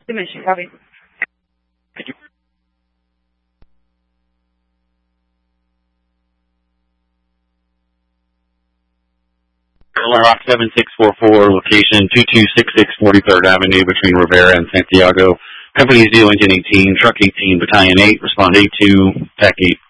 Dimension, copy. Rock 7644, location 2266 43rd Avenue between Rivera and Santiago. Company is due engine 18, truck 18, battalion 8, respond 82, TAC 8.